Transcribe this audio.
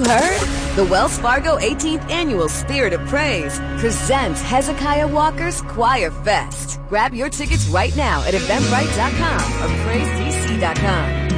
heard? The Wells Fargo 18th Annual Spirit of Praise presents Hezekiah Walker's Choir Fest. Grab your tickets right now at Eventbrite.com or PraiseDC.com.